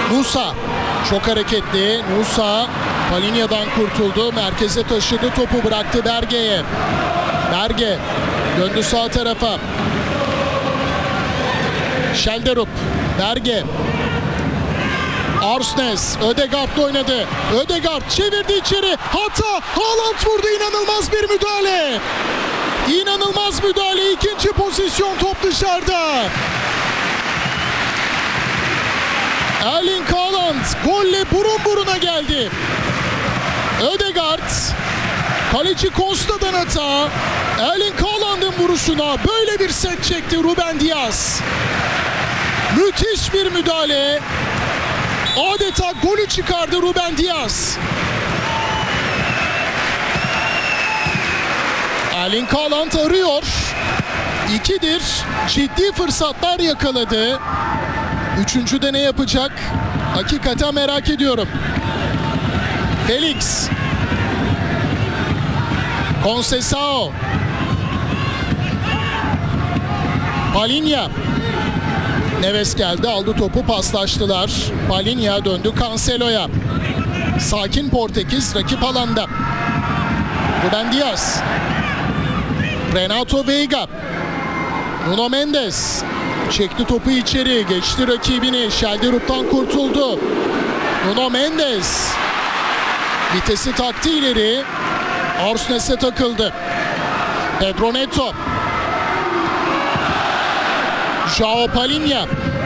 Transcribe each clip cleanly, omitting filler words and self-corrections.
Nusa çok hareketli. Nusa Palhinha'dan kurtuldu. Merkeze taşıdı. Topu bıraktı Berge'ye. Berge döndü sağ tarafa. Schelderup. Berge. Arsnes. Ødegaard'la oynadı. Ødegaard çevirdi içeri. Hata. Haaland vurdu. İnanılmaz bir müdahale. İnanılmaz müdahale. İkinci pozisyon, top dışarıda. Erling Haaland golle burun buruna geldi. Ødegaard, kaleci Costa'dan hata. Erling Haaland'ın vuruşuna böyle bir set çekti Ruben Dias. Müthiş bir müdahale. Adeta golü çıkardı Ruben Dias. Erling Haaland arıyor. İkidir ciddi fırsatlar yakaladı. Üçüncüde ne yapacak? Hakikaten merak ediyorum. Felix. Conceição. Palhinha. Neves geldi, aldı topu, paslaştılar. Palhinha döndü Cancelo'ya. Sakin Portekiz rakip alanda. Ruben Dias. Renato Veiga. Nuno Mendes. Çekti topu içeri, geçti rakibini. Schelderup'tan kurtuldu. Nuno Mendes. Vitesi taktı ileri. Arsnes'e takıldı. Pedro Neto. João Palhinha.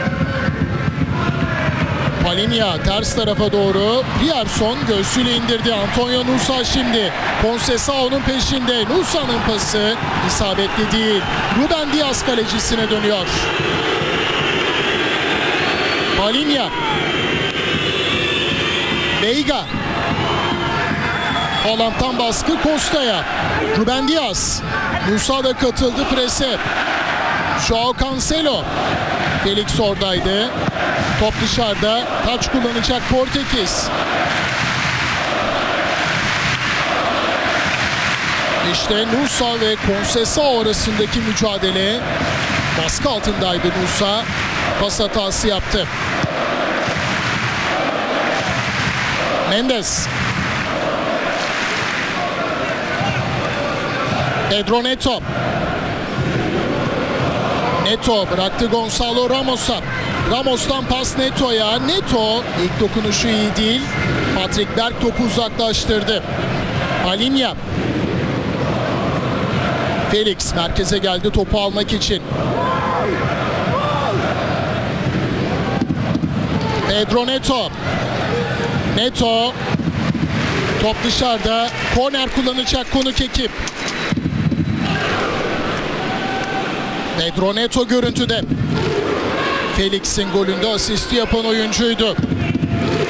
Palhinha ters tarafa doğru. Rierson göğsüyle indirdi. Antonio Nusa şimdi. Conceição'nun peşinde. Nusa'nın pası isabetli değil. Ruben Dias kalecisine dönüyor. Palhinha. Veiga. Haaland'tan baskı Costa'ya. Ruben Dias. Nusa da katıldı prese. João Cancelo. Felix oradaydı. Top dışarıda. Taç kullanacak Portekiz. İşte Nusa ve Conceição arasındaki mücadele. Baskı altındaydı Nusa. Pas hatası yaptı. Mendes. Pedro Neto. Neto bıraktı Gonçalo Ramos'a. Ramos'tan pas Neto'ya. Neto ilk dokunuşu iyi değil. Patrick Berg topu uzaklaştırdı. Palhinha. Felix merkeze geldi topu almak için. Pedro Neto. Neto. Top dışarıda. Korner kullanacak konuk ekip. Pedro Neto görüntüde. Felix'in golünde asisti yapan oyuncuydu.